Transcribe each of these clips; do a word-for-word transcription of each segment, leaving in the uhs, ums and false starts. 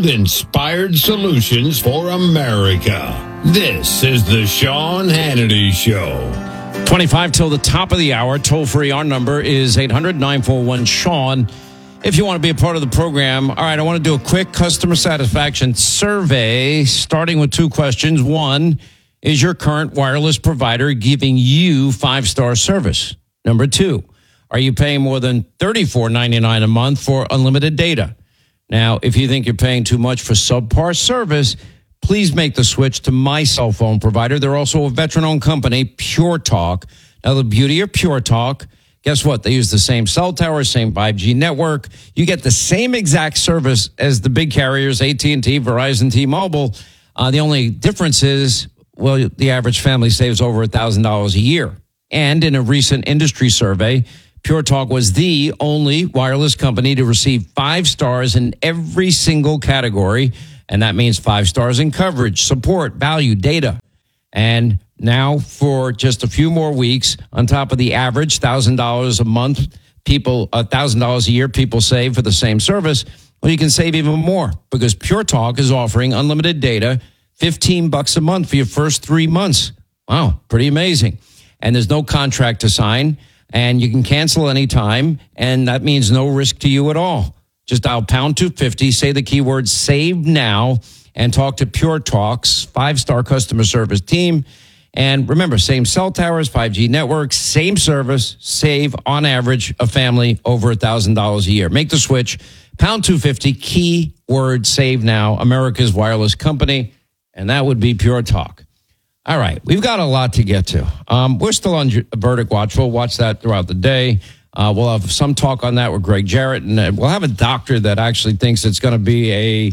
inspired solutions for America. This is the Sean Hannity Show. twenty-five till the top of the hour. Toll free. Our number is eight hundred nine four one Sean. If you want to be a part of the program. All right, I want to do a quick customer satisfaction survey, starting with two questions. One, is your current wireless provider giving you five-star service? Number two, are you paying more than thirty-four ninety-nine a month for unlimited data? Now, if you think you're paying too much for subpar service, please make the switch to my cell phone provider. They're also a veteran-owned company, Pure Talk. Now, the beauty of Pure Talk, guess what? They use the same cell tower, same five G network. You get the same exact service as the big carriers, A T and T, Verizon, T-Mobile. Uh, the only difference is, well, the average family saves over one thousand dollars a year. And in a recent industry survey, Pure Talk was the only wireless company to receive five stars in every single category. And that means five stars in coverage, support, value, data. And now for just a few more weeks, on top of the average one thousand dollars a month, people, one thousand dollars a year people save for the same service, well, you can save even more because Pure Talk is offering unlimited data, fifteen bucks a month for your first three months. Wow, pretty amazing. And there's no contract to sign. And you can cancel anytime, and that means no risk to you at all. Just dial pound two fifty, say the keyword save now, and talk to Pure Talk's five-star customer service team. And remember, same cell towers, five G network, same service, save on average a family over one thousand dollars a year. Make the switch, pound two fifty, keyword save now, America's wireless company, and that would be Pure Talk. All right, we've got a lot to get to. Um, we're still on Verdict Watch. We'll watch that throughout the day. Uh, we'll have some talk on that with Greg Jarrett, and uh, we'll have a doctor that actually thinks it's going to be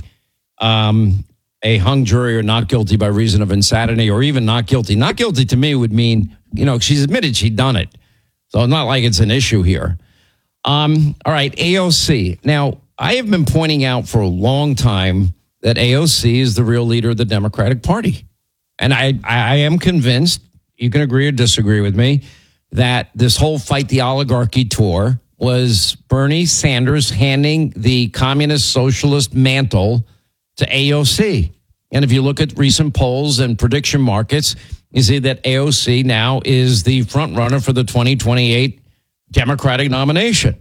a um, a hung jury or not guilty by reason of insanity, or even not guilty. Not guilty to me would mean, you know, she's admitted she'd done it, so it's not like it's an issue here. Um, all right, A O C. Now, I have been pointing out for a long time that A O C is the real leader of the Democratic Party. And I, I am convinced, you can agree or disagree with me, that this whole Fight the Oligarchy tour was Bernie Sanders handing the communist socialist mantle to A O C. And if you look at recent polls and prediction markets, you see that A O C now is the front runner for the twenty twenty-eight Democratic nomination.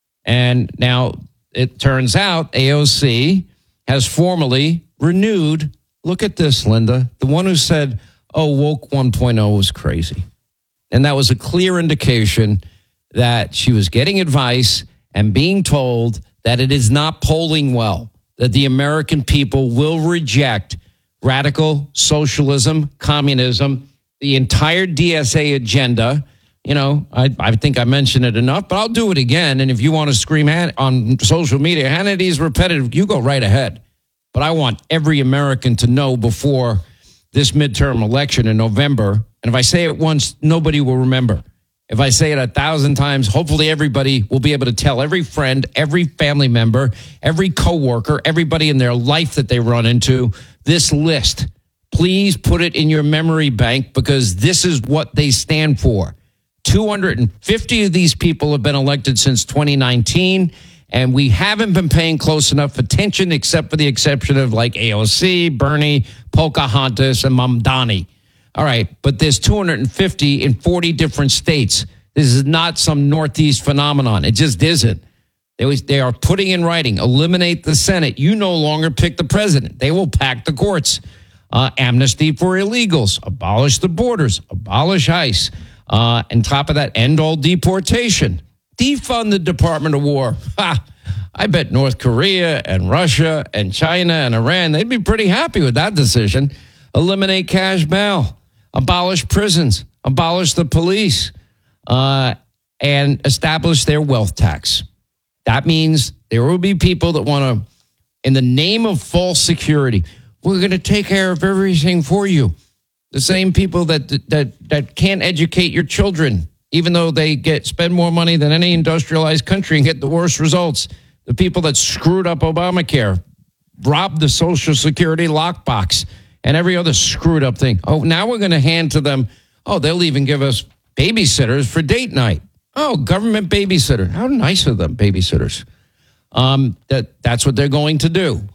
And now it turns out A O C has formally renewed. Look at this, Linda. The one who said, oh, woke one point oh was crazy. And that was a clear indication that she was getting advice and being told that it is not polling well, that the American people will reject radical socialism, communism, the entire D S A agenda. You know, I, I think I mentioned it enough, but I'll do it again. And if you want to scream at, on social media, Hannity's repetitive, you go right ahead. But I want every American to know before this midterm election in November. And if I say it once, nobody will remember. If I say it a thousand times, hopefully everybody will be able to tell every friend, every family member, every coworker, everybody in their life that they run into this list. Please put it in your memory bank because this is what they stand for. two hundred fifty of these people have been elected since twenty nineteen. And we haven't been paying close enough attention, except for the exception of like A O C, Bernie, Pocahontas, and Mamdani. All right, but there's two hundred fifty in forty different states. This is not some Northeast phenomenon. It just isn't. They, was, they are putting in writing, eliminate the Senate. You no longer pick the president. They will pack the courts. Uh, amnesty for illegals. Abolish the borders. Abolish ICE. Uh, and top of that, end all deportation. Defund the Department of War. Ha! I bet North Korea and Russia and China and Iran, they'd be pretty happy with that decision. Eliminate cash bail. Abolish prisons. Abolish the police. Uh, and establish their wealth tax. That means there will be people that want to, in the name of false security, we're going to take care of everything for you. The same people that that that can't educate your children, even though they get spend more money than any industrialized country and get the worst results. The people that screwed up Obamacare, robbed the Social Security lockbox, and every other screwed up thing. Oh, now we're going to hand to them, oh, they'll even give us babysitters for date night. Oh, government babysitter. How nice of them, babysitters. Um, that That's what they're going to do.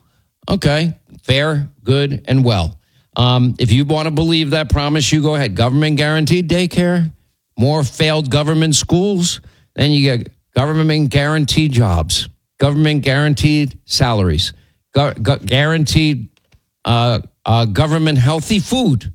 Okay, fair, good, and well. Um, if you want to believe that promise, you go ahead. Government guaranteed daycare, more failed government schools, then you get government guaranteed jobs, government guaranteed salaries, gu- gu- guaranteed uh, uh, government healthy food.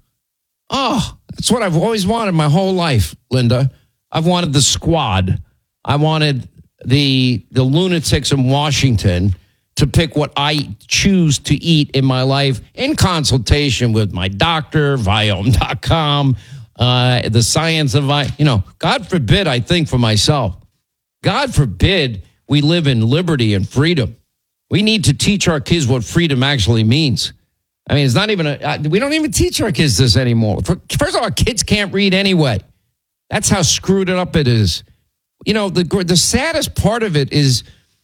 Oh, that's what I've always wanted my whole life, Linda. I've wanted the squad. I wanted the the lunatics in Washington to pick what I choose to eat in my life in consultation with my doctor, Viome dot com, uh, the science of, you know, God forbid I think for myself. God forbid we live in liberty and freedom. We need to teach our kids what freedom actually means. I mean, it's not even, a, we don't even teach our kids this anymore. First of all, our kids can't read anyway. That's how screwed up it is. You know, the the saddest part of it is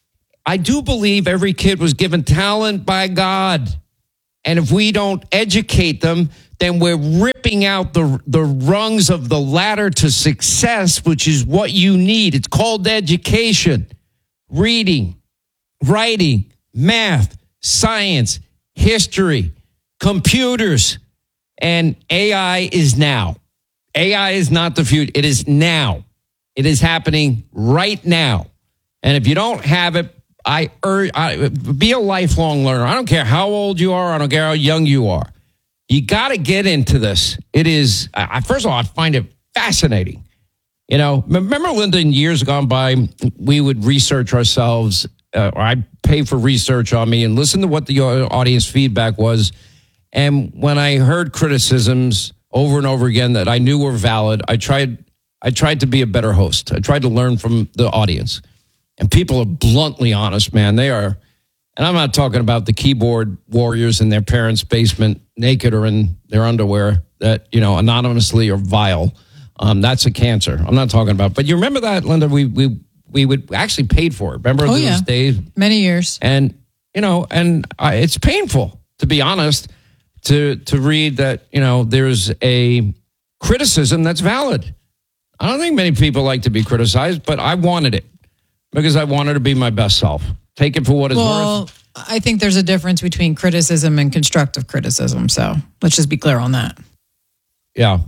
I do believe every kid was given talent by God. And if we don't educate them, then we're ripping out the, the rungs of the ladder to success, which is what you need. It's called education, reading, writing, math, science, history, computers, and A I is now. A I is not the future. It is now. It is happening right now. And if you don't have it, I urge, I, be a lifelong learner. I don't care how old you are. I don't care how young you are. You got to get into this. It is, I, first of all, I find it fascinating. You know, remember, Linda, in years gone by, we would research ourselves. Uh, or I'd pay for research on me and listen to what the audience feedback was. And when I heard criticisms over and over again that I knew were valid, I tried, I tried to be a better host. I tried to learn from the audience. And people are bluntly honest, man. They are, and I'm not talking about the keyboard warriors in their parents' basement, naked or in their underwear, that, you know, anonymously or vile. Um, that's a cancer. I'm not talking about. But you remember that, Linda? We we we would actually paid for it. Remember oh, those yeah. days? Many years. And you know, and I, it's painful, to be honest, to to read that, you know, there's a criticism that's valid. I don't think many people like to be criticized, but I wanted it. Because I wanted to be my best self. Take it for what it's well, worth. I think there's a difference between criticism and constructive criticism. So let's just be clear on that. Yeah.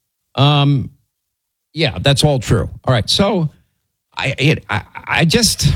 Um, yeah, that's all true. All right. So I it, I, I just,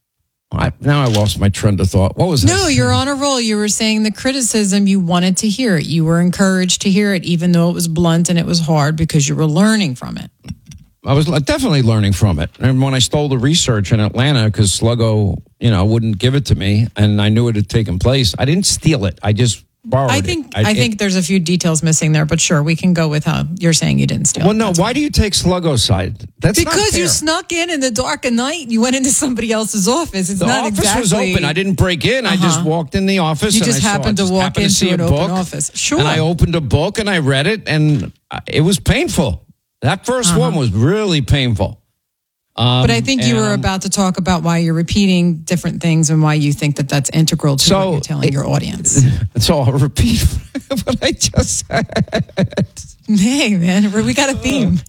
I, now I lost my trend of thought. What was that? No, you're on a roll. You were saying the criticism, you wanted to hear it. You were encouraged to hear it, even though it was blunt and it was hard because you were learning from it. I was definitely learning from it. And when I stole the research in Atlanta, because Sluggo, you know, wouldn't give it to me, and I knew it had taken place, I didn't steal it. I just borrowed I think, it. I, I think it, there's a few details missing there, but sure, we can go with how you're saying you didn't steal well, it. no, That's why fine. do you take Sluggo's side? That's not Because fair. you snuck in in the dark of night. You went into somebody else's office. It's The not office exactly... was open. I didn't break in. I just Uh-huh. walked in the office. You and just I saw- happened I to just walk happened to into see an a open book, office. Sure. And I opened a book and I read it, and it was painful. That first Uh-huh. one was really painful. Um, But I think you were and- about to talk about why you're repeating different things and why you think that that's integral to So, what you're telling it- your audience. So I'll repeat what I just said. Hey, man, we got a theme.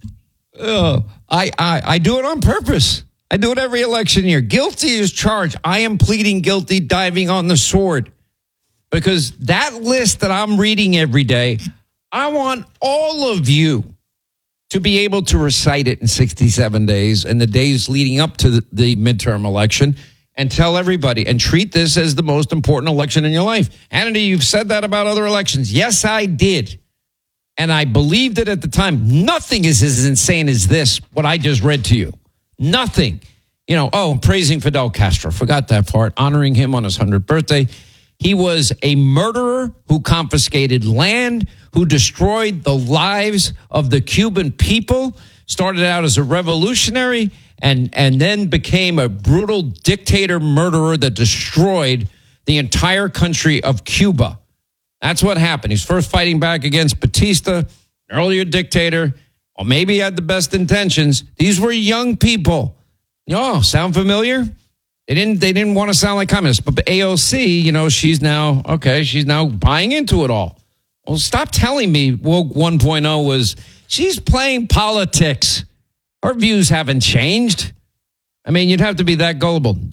Oh, I, I, I do it on purpose. I do it every election year. Guilty is charged. I am pleading guilty, diving on the sword. Because that list that I'm reading every day, I want all of you to be able to recite it in sixty-seven days and the days leading up to the, the midterm election, and tell everybody and treat this as the most important election in your life. Hannity, you've said that about other elections. Yes, I did. And I believed it at the time. Nothing is as insane as this, what I just read to you. Nothing. You know, oh, praising Fidel Castro. Forgot that part. Honoring him on his hundredth birthday. He was a murderer who confiscated land, who destroyed the lives of the Cuban people, started out as a revolutionary, and, and then became a brutal dictator murderer that destroyed the entire country of Cuba. That's what happened. He's first fighting back against Batista, earlier dictator, or maybe he had the best intentions. These were young people. Oh, sound familiar? They didn't they didn't want to sound like communists. But A O C, you know, she's now, okay, she's now buying into it all. Well, stop telling me Woke one point oh was, she's playing politics. Her views haven't changed. I mean, you'd have to be that gullible.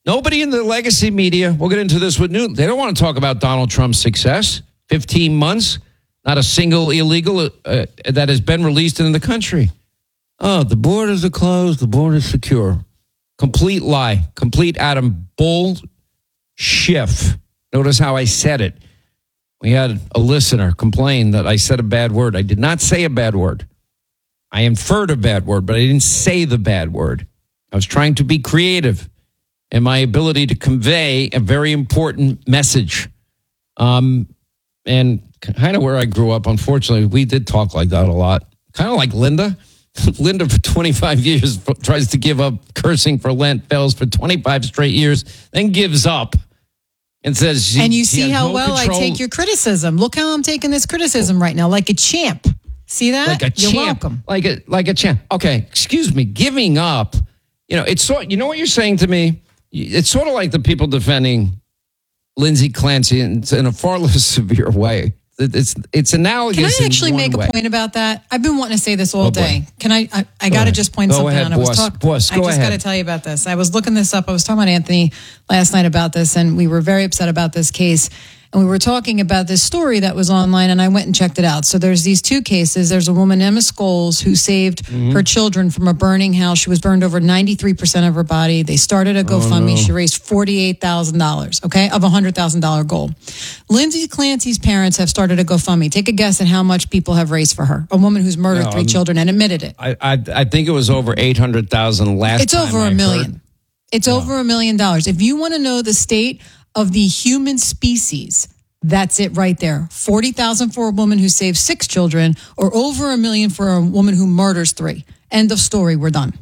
Nobody in the legacy media, we'll get into this with Newton, they don't want to talk about Donald Trump's success. fifteen months, not a single illegal uh, that has been released in the country. Oh, the borders are closed, the borders secure. Complete lie, complete Adam bull shift. Notice how I said it. We had a listener complain that I said a bad word. I did not say a bad word. I inferred a bad word, but I didn't say the bad word. I was trying to be creative in my ability to convey a very important message. Um, and kind of where I grew up, unfortunately, we did talk like that a lot. Kind of like Linda. Linda, for twenty-five years, tries to give up cursing for Lent, fails for twenty-five straight years, then gives up and says, she, and you she see has how no well control. I take your criticism. Look how I'm taking this criticism right now, like a champ. See that? Like a You're champ. welcome. Like a, like a champ. Okay, excuse me. Giving up, you know, it's sort, you know what you're saying to me? It's sort of like the people defending Lindsay Clancy in, in a far less severe way. It's it's analogous. Can I in actually one make way. a point about that? I've been wanting to say this all Oh, boy. day. Can I? I, I got to ahead. just point Go something ahead, out. I was boss. talk- Boss, I go just ahead. got to tell you about this. I was looking this up. I was talking about Anthony last night about this, and we were very upset about this case. And we were talking about this story that was online, and I went and checked it out. So there's these two cases. There's a woman, Emma Scholes, who saved Mm-hmm. her children from a burning house. She was burned over ninety-three percent of her body. They started a GoFundMe. Oh, no. She raised forty-eight thousand dollars, okay, of a one hundred thousand dollars goal. Lindsay Clancy's parents have started a GoFundMe. Take a guess at how much people have raised for her. A woman who's murdered No, three I'm- children and admitted it. I, I I think it was over eight hundred thousand last It's time over I a million. heard. It's over a million dollars. If you want to know the state of the human species, that's it right there. forty thousand for a woman who saves six children, or over a million for a woman who murders three. End of story. We're done.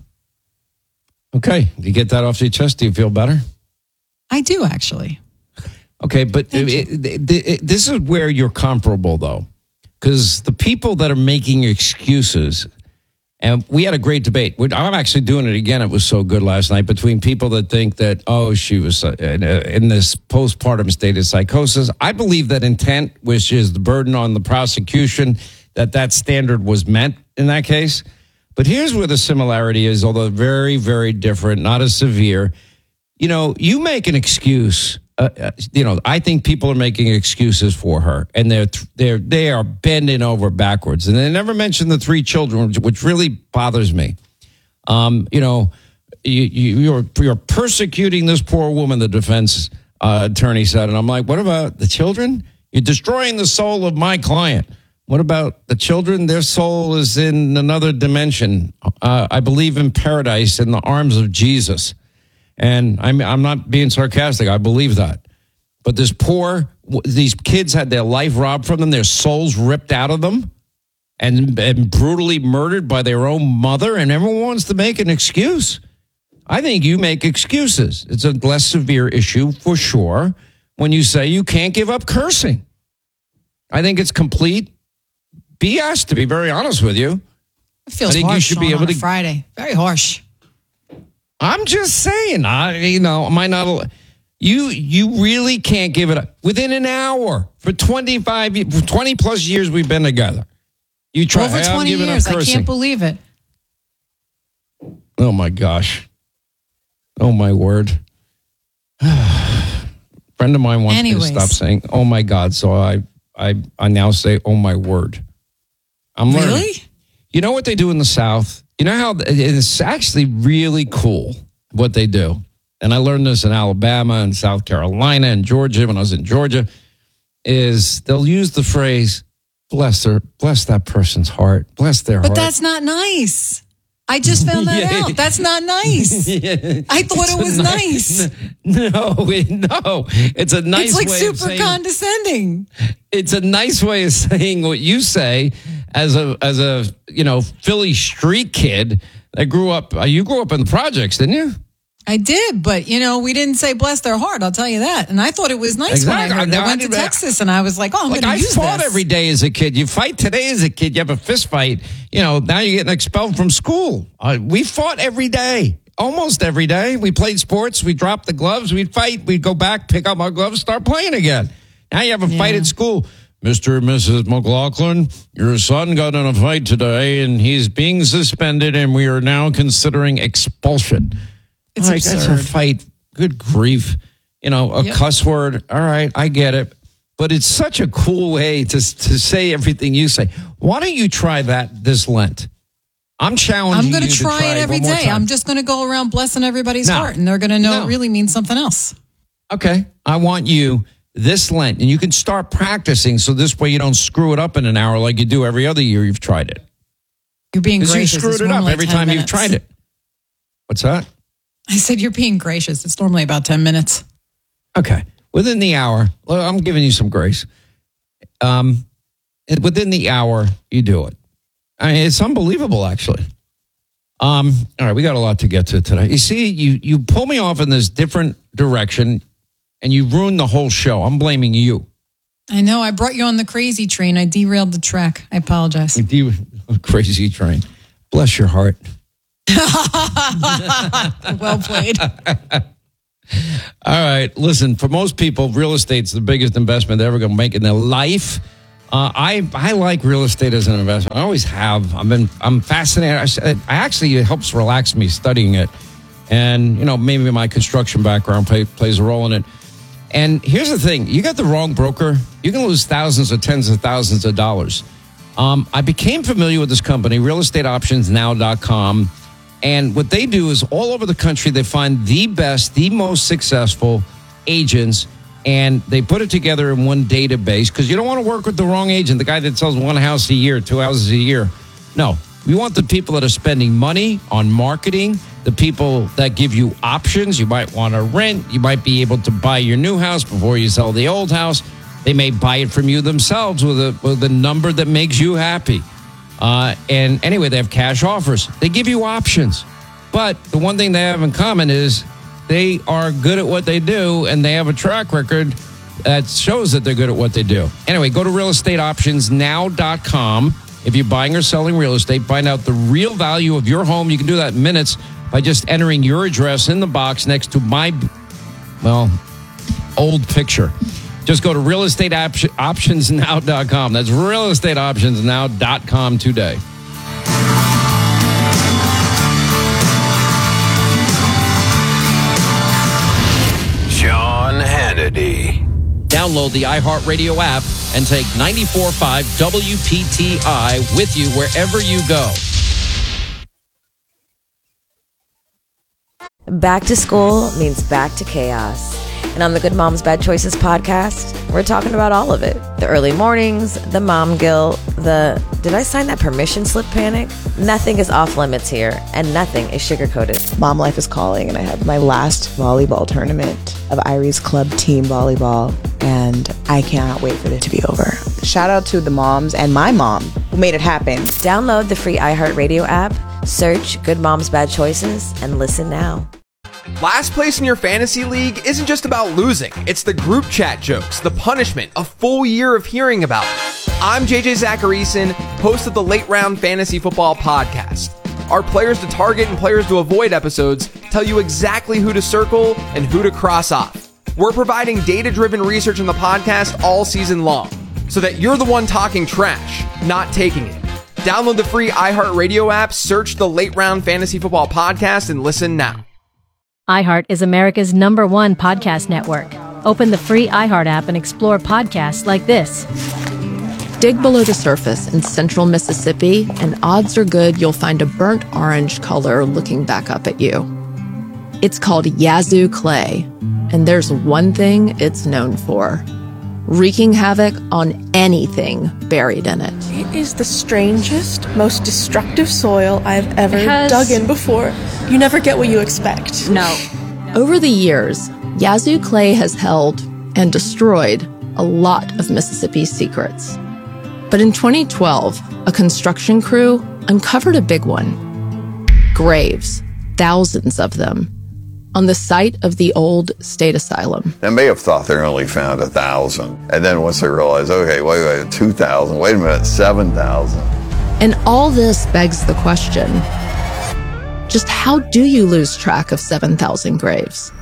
Okay, you get that off your chest. Do you feel better? I do, actually. Okay, but it, it, it, this is where you're comparable, though, because the people that are making excuses, and we had a great debate. We're- I'm actually doing it again. It was so good last night between people that think that, oh, she was uh, in, uh, in this postpartum state of psychosis. I believe that intent, which is the burden on the prosecution, that that standard was met in that case. But here's where the similarity is, although very, very different, not as severe. You know, you make an excuse. Uh, uh, you know, I think people are making excuses for her, and they're they're they are bending over backwards, and they never mention the three children, which, which really bothers me. Um, you know, you, you you're you're persecuting this poor woman. The defense uh, attorney said, and I'm like, what about the children? You're destroying the soul of my client. What about the children? Their soul is in another dimension. Uh, I believe in paradise in the arms of Jesus. And I'm I'm not being sarcastic. I believe that. But this poor, these kids had their life robbed from them, their souls ripped out of them, and, and brutally murdered by their own mother, and everyone wants to make an excuse. I think you make excuses. It's a less severe issue for sure when you say you can't give up cursing. I think it's complete B S, to be very honest with you. It feels I think you harsh, should be Sean, able on a to- Friday. Very harsh. I'm just saying, I, you know, am I not, you, you really can't give it up. Within an hour, for twenty-five, ye- for twenty plus years we've been together. You try, Over hey, I'm twenty giving up years. I cursing. can't believe it. Oh my gosh. Oh my word. Friend of mine wants Anyways. me to stop saying, oh my God. So I, I, I now say, oh my word. I'm learning. Really? You know what they do in the South? You know how it's actually really cool what they do. And I learned this in Alabama and South Carolina and Georgia when I was in Georgia, is they'll use the phrase, bless her, bless that person's heart, bless their But heart. that's not nice. I just found that Yeah. out. That's not nice. I thought it was nice. No, it- no. It's a nice It's like way of super saying, condescending. it's a nice way of saying what you say as a as a you know Philly street kid that grew up. Uh, you grew up in the projects, didn't you? I did, but you know, we didn't say bless their heart. I'll tell you that. And I thought it was nice Exactly. when I heard. I- I, I went to did- Texas, and I was like, "Oh, I'm Like going I to use fought this." every day as a kid. You fight today as a kid. You have a fist fight. You know now you're getting expelled from school. Uh, we fought every day, almost every day. We played sports. We dropped the gloves. We'd fight. We'd go back, pick up our gloves, start playing again. Now you have a fight Yeah. at school. Mister and Missus McLaughlin, your son got in a fight today, and he's being suspended, and we are now considering expulsion. It's Like, that's a absurd. fight Good grief. You know, a Yep. cuss word. All right, I get it. But it's such a cool way to, to say everything you say. Why don't you try that this Lent? I'm challenging I'm going you to to try it every one more day. time. I'm just going to go around blessing everybody's No. heart, and they're going to know No. it really means something else. Okay. I want you this Lent, and you can start practicing so this way you don't screw it up in an hour like you do every other year you've tried it. You're being Because you gracious. screwed It's it up normally every ten time you've minutes. tried it. What's that? I said you're being gracious. It's normally about ten minutes. Okay. Within the hour, well, I'm giving you some grace. Um, and within the hour, you do it. I mean, it's unbelievable, actually. Um, all right, we got a lot to get to today. You see, you you pull me off in this different direction, and you ruined the whole show. I'm blaming you. I know. I brought you on the crazy train. I derailed the track. I apologize. You crazy train. Bless your heart. Well played. All right, listen. For most people, real estate's the biggest investment they're ever going to make in their life. Uh, I I like real estate as an investment. I always have. I've been. I'm fascinated. I, I actually it helps relax me studying it, and you know maybe my construction background play, plays a role in it. And here's the thing: you got the wrong broker, you can lose thousands or tens of thousands of dollars. Um, I became familiar with this company, real estate options now dot com. And what they do is all over the country, they find the best, the most successful agents, and they put it together in one database because you don't want to work with the wrong agent, the guy that sells one house a year, two houses a year. No, we want the people that are spending money on marketing, the people that give you options. You might want to rent. You might be able to buy your new house before you sell the old house. They may buy it from you themselves with a, with a number that makes you happy. Uh, and anyway, they have cash offers. They give you options. But the one thing they have in common is they are good at what they do, and they have a track record that shows that they're good at what they do. Anyway, go to real estate options now dot com. If you're buying or selling real estate, find out the real value of your home. You can do that in minutes by just entering your address in the box next to my, well, old picture. Just go to real estate options now dot com. That's real estate options now dot com today. Sean Hannity. Download the iHeartRadio app and take ninety-four point five W P T I with you wherever you go. Back to school means back to chaos. And on the Good Moms Bad Choices podcast, we're talking about all of it. The early mornings, the mom guilt, the did I sign that permission slip panic? Nothing is off limits here, and nothing is sugar-coated. Mom life is calling, and I have my last volleyball tournament of Irie's Club Team Volleyball, and I cannot wait for it to be over. Shout out to the moms and my mom who made it happen. Download the free iHeartRadio app, search Good Moms Bad Choices, and listen now. Last place in your fantasy league isn't just about losing. It's the group chat jokes, the punishment, a full year of hearing about it. I'm J J Zacharyson, host of the Late Round Fantasy Football Podcast. Our players to target and players to avoid episodes tell you exactly who to circle and who to cross off. We're providing data-driven research in the podcast all season long, so that you're the one talking trash, not taking it. Download the free iHeartRadio app, search the Late Round Fantasy Football Podcast, and listen now. iHeart is America's number one podcast network. Open the free iHeart app and explore podcasts like this. Dig below the surface in central Mississippi, and odds are good you'll find a burnt orange color looking back up at you. It's called Yazoo clay, and there's one thing it's known for: wreaking havoc on anything buried in it. It is the strangest, most destructive soil I've ever has- dug in before. You never get what you expect. No. Over the years, Yazoo clay has held and destroyed a lot of Mississippi's secrets. But in twenty twelve, a construction crew uncovered a big one. Graves, thousands of them, on the site of the old state asylum. They may have thought they only found a thousand. And then once they realized, okay, wait, wait, two thousand, wait a minute, seven thousand. And all this begs the question, just how do you lose track of seven thousand graves?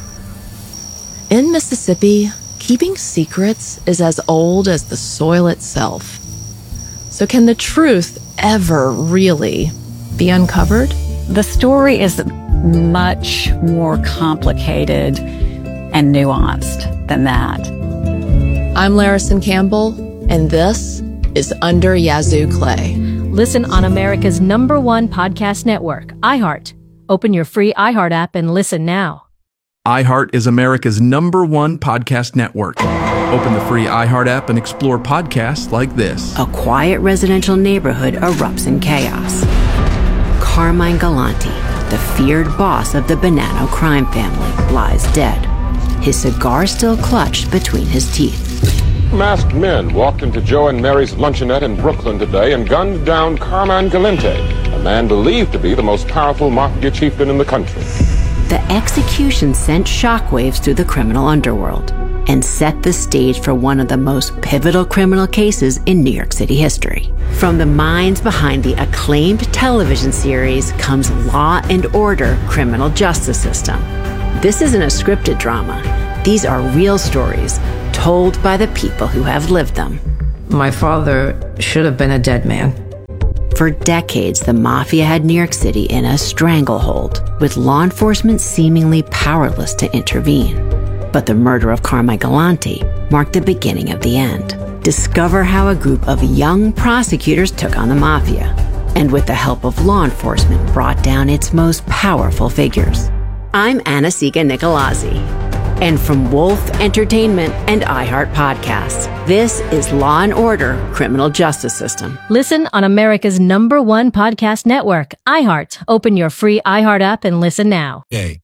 In Mississippi, keeping secrets is as old as the soil itself. So can the truth ever really be uncovered? The story is much more complicated and nuanced than that. I'm Larison Campbell, and this is Under Yazoo Clay. Listen on America's number one podcast network, iHeart. Open your free iHeart app and listen now. iHeart is America's number one podcast network. Open the free iHeart app and explore podcasts like this. A quiet residential neighborhood erupts in chaos. Carmine Galante, the feared boss of the Bonanno crime family, lies dead, his cigar still clutched between his teeth. Masked men walked into Joe and Mary's luncheonette in Brooklyn today and gunned down Carmine Galante, a man believed to be the most powerful mafia chieftain in the country. The execution sent shockwaves through the criminal underworld and set the stage for one of the most pivotal criminal cases in New York City history. From the minds behind the acclaimed television series comes Law and Order: Criminal Justice System. This isn't a scripted drama. These are real stories told by the people who have lived them. My father should have been a dead man. For decades, the mafia had New York City in a stranglehold, with law enforcement seemingly powerless to intervene. But the murder of Carmine Galante marked the beginning of the end. Discover how a group of young prosecutors took on the mafia, and with the help of law enforcement, brought down its most powerful figures. I'm Anna-Sigga Nicolazzi, and from Wolf Entertainment and iHeart Podcasts, this is Law and Order: Criminal Justice System. Listen on America's number one podcast network, iHeart. Open your free iHeart app and listen now. Hey.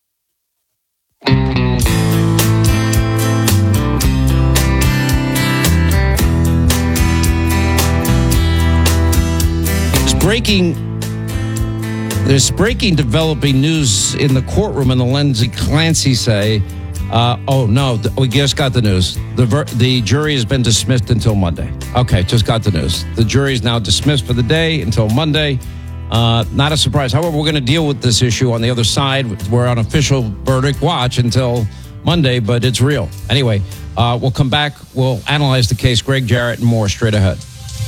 There's breaking. There's breaking developing news in the courtroom in the Lindsay Clancy say, uh, oh, no, th- we just got the news. The ver- the jury has been dismissed until Monday. Okay, just got the news. The jury is now dismissed for the day until Monday. Uh, not a surprise. However, we're going to deal with this issue on the other side. We're on official verdict watch until Monday, but it's real. Anyway, uh, we'll come back. We'll analyze the case. Greg Jarrett and more straight ahead.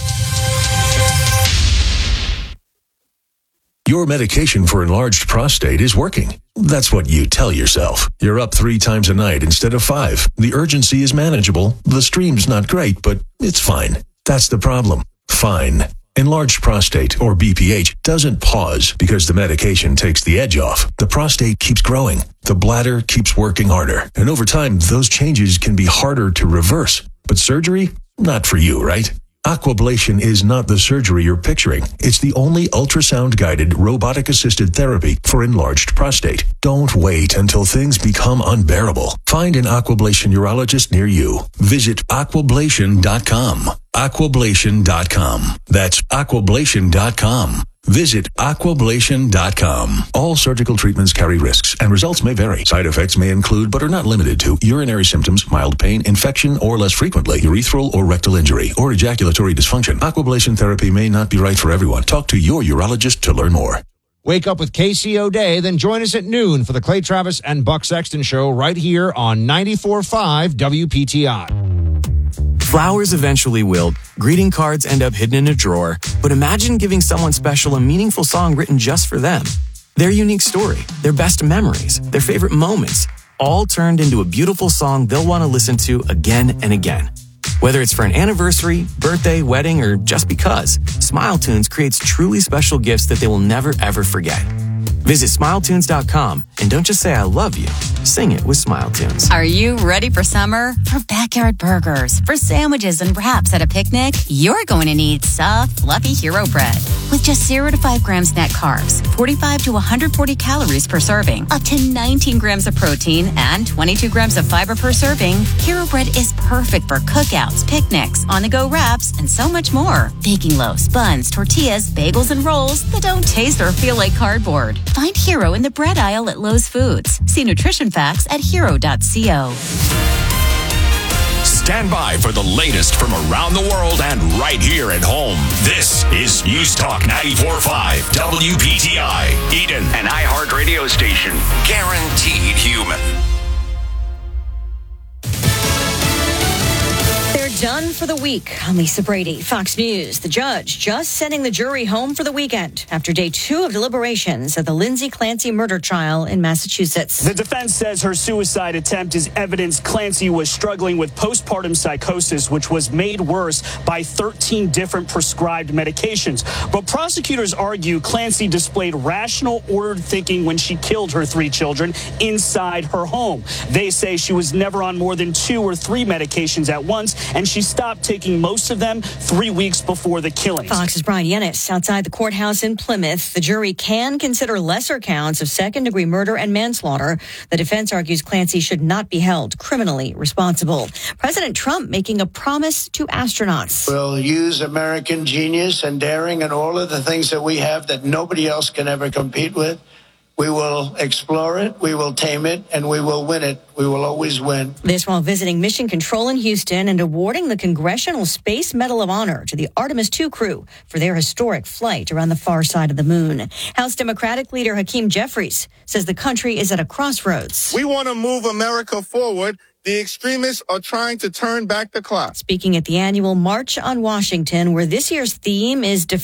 Your medication for enlarged prostate is working. That's what you tell yourself. You're up three times a night instead of five. The urgency is manageable. The stream's not great, but it's fine. That's the problem. Fine. Enlarged prostate, or B P H, doesn't pause because the medication takes the edge off. The prostate keeps growing. The bladder keeps working harder. And over time, those changes can be harder to reverse. But surgery? Not for you, right? Aquablation is not the surgery you're picturing. It's the only ultrasound-guided, robotic-assisted therapy for enlarged prostate. Don't wait until things become unbearable. Find an Aquablation urologist near you. Visit aquablation dot com. aquablation dot com. That's aquablation dot com. Visit aquablation dot com. All surgical treatments carry risks, and results may vary. Side effects may include, but are not limited to, urinary symptoms, mild pain, infection, or less frequently, urethral or rectal injury, or ejaculatory dysfunction. Aquablation therapy may not be right for everyone. Talk to your urologist to learn more. Wake up with K C O Day, then join us at noon for the Clay Travis and Buck Sexton Show right here on ninety-four point five W P T I. Flowers eventually wilt, greeting cards end up hidden in a drawer, but imagine giving someone special a meaningful song written just for them. Their unique story, their best memories, their favorite moments, all turned into a beautiful song they'll want to listen to again and again. Whether it's for an anniversary, birthday, wedding, or just because, Smile Tunes creates truly special gifts that they will never ever forget. Visit smile tunes dot com and don't just say I love you, sing it with Smile Tunes. Are you ready for summer? For backyard burgers, for sandwiches and wraps at a picnic? You're going to need soft, fluffy Hero Bread. With just zero to five grams net carbs, forty-five to one hundred forty calories per serving, up to nineteen grams of protein, and twenty-two grams of fiber per serving, Hero Bread is perfect for cookouts, picnics, on-the-go wraps, and so much more. Baking loaves, buns, tortillas, bagels, and rolls that don't taste or feel like cardboard. Find Hero in the bread aisle at Lowe's Foods. See nutrition facts at hero dot co. Stand by for the latest from around the world and right here at home. This is News Talk ninety-four point five W P T I, Eden, an iHeart radio station. Guaranteed human. They're done for the week. I'm Lisa Brady, Fox News. The judge just sending the jury home for the weekend after day two of deliberations at the Lindsay Clancy murder trial in Massachusetts. The defense says her suicide attempt is evidence Clancy was struggling with postpartum psychosis, which was made worse by thirteen different prescribed medications. But prosecutors argue Clancy displayed rational, ordered thinking when she killed her three children inside her home. They say she was never on more than two or three medications at once, and she stopped taking most of them three weeks before the killings. Fox's Brian Yennis outside the courthouse in Plymouth. The jury can consider lesser counts of second-degree murder and manslaughter. The defense argues Clancy should not be held criminally responsible. President Trump making a promise to astronauts. We'll use American genius and daring and all of the things that we have that nobody else can ever compete with. We will explore it, we will tame it, and we will win it. We will always win. This while visiting Mission Control in Houston and awarding the Congressional Space Medal of Honor to the Artemis two crew for their historic flight around the far side of the moon. House Democratic leader Hakeem Jeffries says the country is at a crossroads. We want to move America forward. The extremists are trying to turn back the clock. Speaking at the annual March on Washington, where this year's theme is